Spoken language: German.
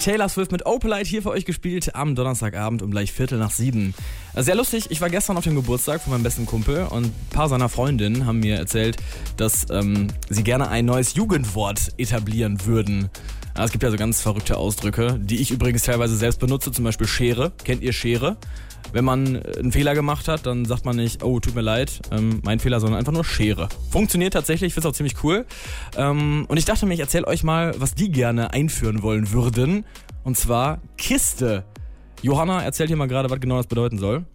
Taylor Swift mit Opalite hier für euch gespielt am Donnerstagabend um gleich 6:45. Sehr lustig, ich war gestern auf dem Geburtstag von meinem besten Kumpel und ein paar seiner Freundinnen haben mir erzählt, dass sie gerne ein neues Jugendwort etablieren würden. Es gibt ja so ganz verrückte Ausdrücke, die ich übrigens teilweise selbst benutze, zum Beispiel Schere. Kennt ihr Schere? Wenn man einen Fehler gemacht hat, dann sagt man nicht, oh, tut mir leid, mein Fehler, sondern einfach nur Schere. Funktioniert tatsächlich, ich finde es auch ziemlich cool. Und ich dachte mir, ich erzähle euch mal, was die gerne einführen wollen würden. Und zwar Kiste. Johanna erzählt hier mal gerade, was genau das bedeuten soll.